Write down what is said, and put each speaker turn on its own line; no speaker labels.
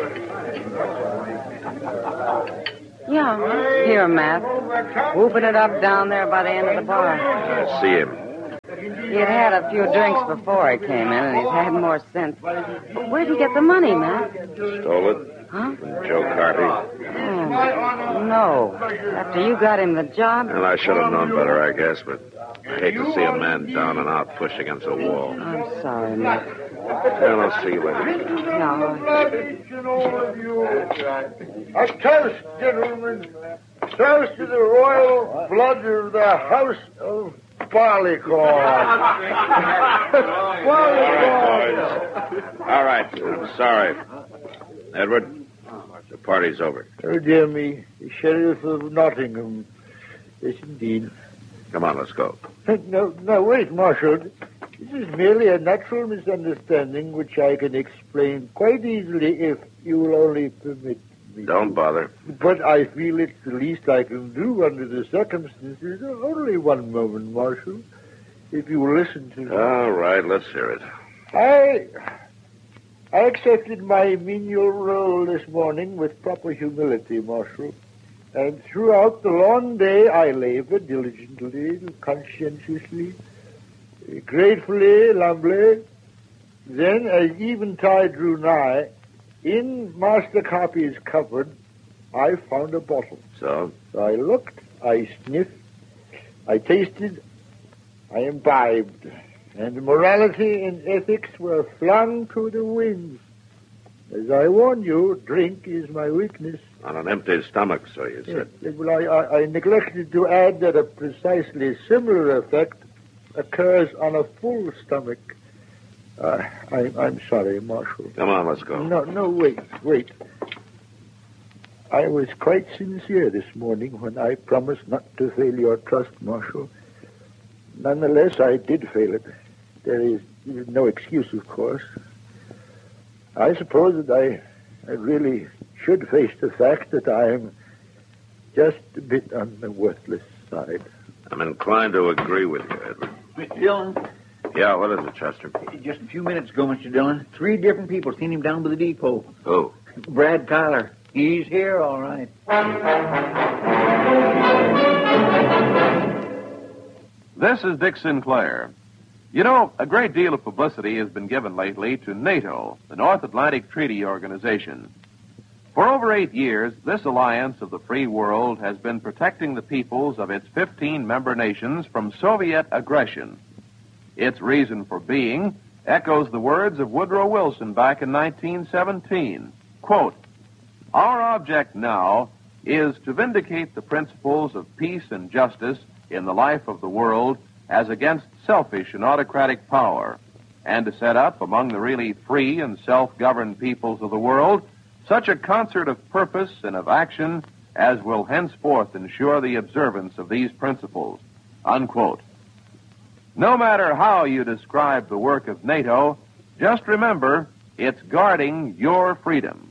Yeah, here, Matt. Whooping it up down there by the end of the bar.
I see him.
He had a few drinks before he came in, and he's had more since. But where'd he get the money, Matt?
Stole it?
Huh?
From Joe Carpy.
Oh, no. After you got him the job?
Well, I should have known better, I guess, but I hate to see a man down and out pushed against a wall.
I'm sorry, Matt.
Well, I'll see you later.
A toast, gentlemen. Toast to the royal blood of the House of Barleycorn.
All right, sorry. Edward, the party's over.
Oh, dear me. The Sheriff of Nottingham. Yes, indeed.
Come on, let's go.
No, wait, Marshal. This is merely a natural misunderstanding which I can explain quite easily if you will only permit me.
Don't bother.
But I feel it's the least I can do under the circumstances. Only one moment, Marshal. If you will listen to me.
All right, let's hear it.
I accepted my menial role this morning with proper humility, Marshal. And throughout the long day I labored diligently, conscientiously, gratefully, humbly. Then, as eventide drew nigh, in Master Carpy's cupboard, I found a bottle.
So?
I looked, I sniffed, I tasted, I imbibed, and morality and ethics were flung to the winds. As I warned you, drink is my weakness.
On an empty stomach, so you said.
Yes. Well, I neglected to add that a precisely similar effect occurs on a full stomach. I'm sorry, Marshal.
Come on, let's go.
No, wait. I was quite sincere this morning when I promised not to fail your trust, Marshal. Nonetheless, I did fail it. There is no excuse, of course. I suppose that I really should face the fact that I am just a bit on the worthless side.
I'm inclined to agree with you, Edward.
Mr. Dillon?
Yeah, what is it, Chester?
Just a few minutes ago, Mr. Dillon, 3 different people seen him down by the depot.
Who?
Brad Tyler. He's here, all right.
This is Dick Sinclair. You know, a great deal of publicity has been given lately to NATO, the North Atlantic Treaty Organization. For over 8 years, this alliance of the free world has been protecting the peoples of its 15 member nations from Soviet aggression. Its reason for being echoes the words of Woodrow Wilson back in 1917. Quote, "Our object now is to vindicate the principles of peace and justice in the life of the world as against selfish and autocratic power, and to set up among the really free and self-governed peoples of the world such a concert of purpose and of action as will henceforth ensure the observance of these principles." Unquote. No matter how you describe the work of NATO, just remember, it's guarding your freedom.